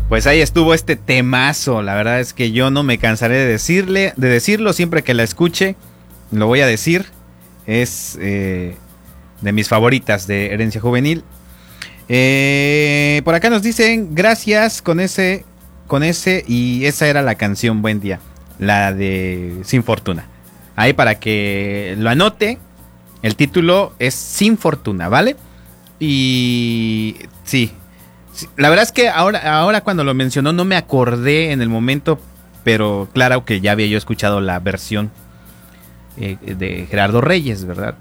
Pues ahí estuvo este temazo. La verdad es que yo no me cansaré de decirlo siempre que la escuche. Lo voy a decir. Es de mis favoritas de Herencia Juvenil. Por acá nos dicen gracias con ese y esa era la canción. Buen día, la de Sin Fortuna. Ahí para que lo anote. El título es Sin Fortuna, ¿vale? Y sí, la verdad es que ahora cuando lo mencionó no me acordé en el momento, pero claro que ya había yo escuchado la versión de Gerardo Reyes, ¿verdad?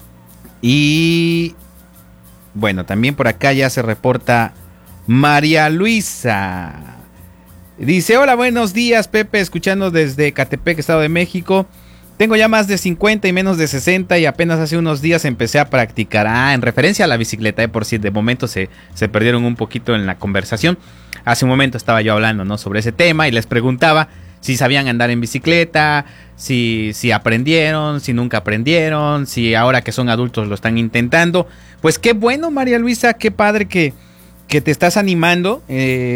Y bueno, también por acá ya se reporta María Luisa. Dice, hola, buenos días, Pepe, escuchando desde Catepec, Estado de México. Tengo ya más de 50 y menos de 60 y apenas hace unos días empecé a practicar. En referencia a la bicicleta, por si de momento se perdieron un poquito en la conversación. Hace un momento estaba yo hablando, ¿no?, sobre ese tema y les preguntaba si sabían andar en bicicleta, si aprendieron, si nunca aprendieron, si ahora que son adultos lo están intentando. Pues qué bueno, María Luisa, qué padre que te estás animando.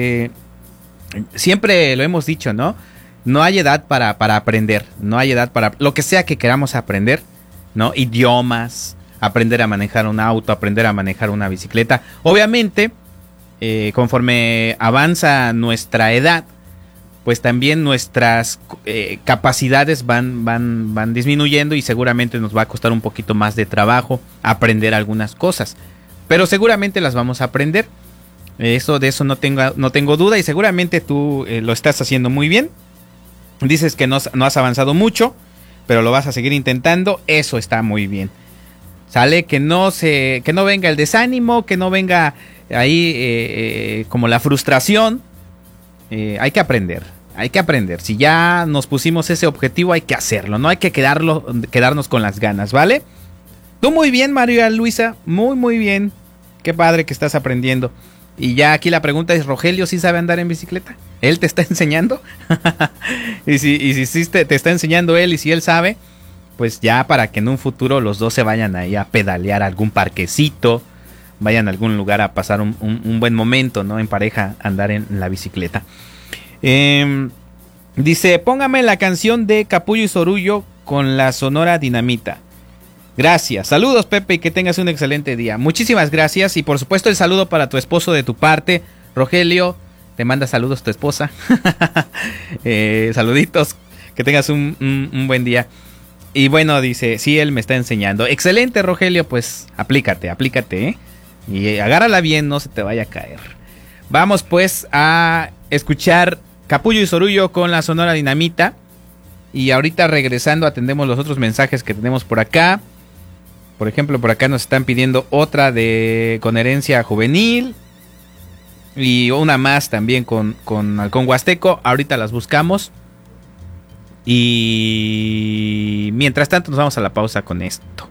Siempre lo hemos dicho, ¿no? No hay edad para aprender, no hay edad para lo que sea que queramos aprender, ¿no? Idiomas, aprender a manejar un auto, aprender a manejar una bicicleta. Obviamente, conforme avanza nuestra edad, pues también nuestras capacidades van disminuyendo y seguramente nos va a costar un poquito más de trabajo aprender algunas cosas. Pero seguramente las vamos a aprender. De eso no tengo duda y seguramente tú lo estás haciendo muy bien. Dices que no has avanzado mucho, pero lo vas a seguir intentando. Eso está muy bien. Sale que no venga el desánimo, que no venga ahí como la frustración. Hay que aprender. Si ya nos pusimos ese objetivo, hay que hacerlo. No hay que quedarnos con las ganas, ¿vale? Tú muy bien, María Luisa. Muy, muy bien. Qué padre que estás aprendiendo. Y ya aquí la pregunta es, ¿Rogelio sí sabe andar en bicicleta? ¿Él te está enseñando? y si te está enseñando él y si él sabe, pues ya para que en un futuro los dos se vayan ahí a pedalear a algún parquecito, vayan a algún lugar a pasar un buen momento, ¿no? En pareja, andar en la bicicleta. Dice, póngame la canción de Capullo y Sorullo con la Sonora Dinamita. Gracias, saludos, Pepe, y que tengas un excelente día. Muchísimas gracias y por supuesto el saludo para tu esposo de tu parte, Rogelio. Te manda saludos tu esposa. Saluditos, que tengas un buen día. Y bueno, dice, sí, él me está enseñando. Excelente, Rogelio, pues aplícate, ¿eh? Y agárrala bien, no se te vaya a caer. Vamos pues a escuchar Capullo y Sorullo con la Sonora Dinamita. Y ahorita regresando atendemos los otros mensajes que tenemos por acá. Por ejemplo, por acá nos están pidiendo otra con Herencia Juvenil. Y una más también con Halcón Huasteco. Ahorita las buscamos. Y mientras tanto nos vamos a la pausa con esto.